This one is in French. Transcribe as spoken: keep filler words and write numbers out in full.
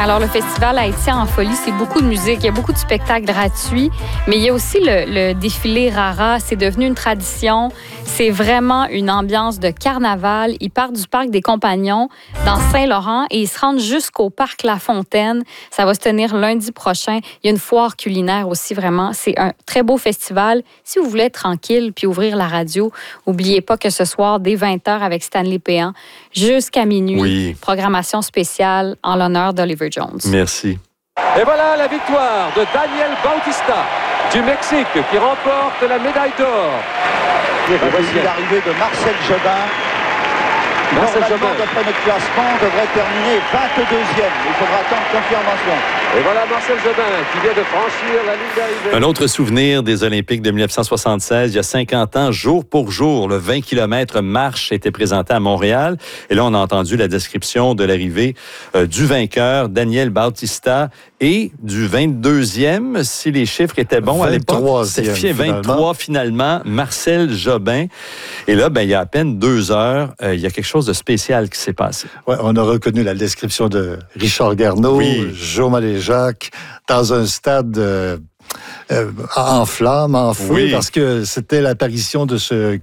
Alors, le festival Haïtien en folie, c'est beaucoup de musique. Il y a beaucoup de spectacles gratuits, mais il y a aussi le, le défilé Rara. C'est devenu une tradition. C'est vraiment une ambiance de carnaval. Ils partent du Parc des Compagnons dans Saint-Laurent et ils se rendent jusqu'au Parc La Fontaine. Ça va se tenir lundi prochain. Il y a une foire culinaire aussi, vraiment. C'est un très beau festival. Si vous voulez être tranquille puis ouvrir la radio, n'oubliez pas que ce soir, dès vingt heures avec Stanley Péan, jusqu'à minuit, oui. programmation spéciale en l'honneur d'Oliver Jones. Merci. Et voilà la victoire de Daniel Bautista du Mexique qui remporte la médaille d'or. Et voici l'arrivée de Marcel Jobin. Marcel Normalement, Jobin, d'après notre classement, devrait terminer vingt-deuxième. Il faudra attendre confirmation. Et voilà Marcel Jobin qui vient de franchir la ligne d'arrivée. Un autre souvenir des Olympiques de dix-neuf cent soixante-seize, il y a cinquante ans, jour pour jour, le vingt kilomètres marche était présenté à Montréal. Et là, on a entendu la description de l'arrivée euh, du vainqueur, Daniel Bautista, et du vingt-deuxième, si les chiffres étaient bons à l'époque. C'était vingt-trois finalement, Marcel Jobin. Et là, ben, il y a à peine deux heures, euh, il y a quelque chose de spécial qui s'est passé. Ouais, on a reconnu la description de Richard Garneau, oui. Jo-Malé Jacques, dans un stade euh, euh, en flammes, en feu, oui. parce que c'était l'apparition de ce